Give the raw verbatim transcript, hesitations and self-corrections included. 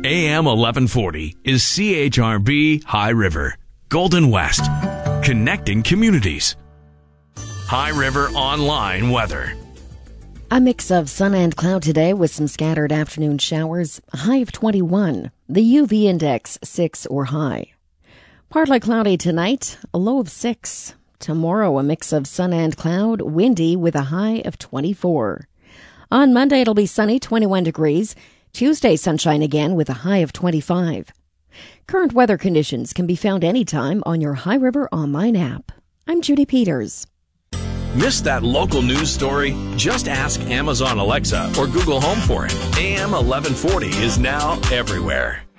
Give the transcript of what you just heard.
A M eleven forty is C H R B High River, Golden West, connecting communities. High River Online weather. A mix of sun and cloud today with some scattered afternoon showers, a high of twenty-one. The U V index six or high. Partly cloudy tonight, a low of six. Tomorrow, a mix of sun and cloud, windy with a high of twenty-four. On Monday, it'll be sunny, twenty-one degrees. Tuesday, sunshine again with a high of twenty-five. Current weather conditions can be found anytime on your High River online app. I'm Judy Peters. Missed that local news story? Just ask Amazon Alexa or Google Home for it. A M eleven forty is now everywhere.